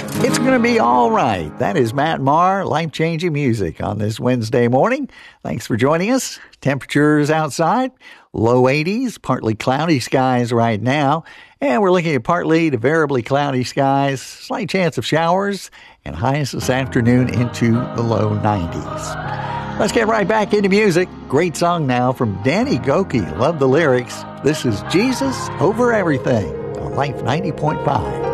It's going to be all right. That is Matt Maher, life-changing music on this Wednesday morning. Thanks for joining us. Temperatures outside, low 80s, partly cloudy skies right now. And we're looking at partly to variably cloudy skies, slight chance of showers, and highs this afternoon into the low 90s. Let's get right back into music. Great song now from Danny Gokey. Love the lyrics. This is Jesus Over Everything on Life 90.5.